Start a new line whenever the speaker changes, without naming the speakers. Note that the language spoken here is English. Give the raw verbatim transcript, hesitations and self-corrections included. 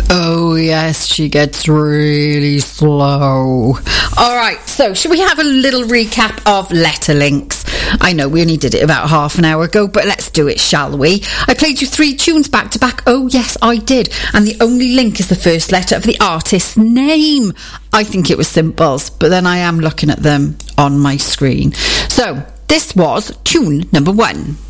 Oh, yes, she gets really slow. All right, so should we have a little recap of letter links? I know we only did it about half an hour ago, but let's do it, shall we? I played you three tunes back to back. Oh, yes, I did. And the only link is the first letter of the artist's name. I think it was Simples, but then I am looking at them on my screen. So, this was tune number one.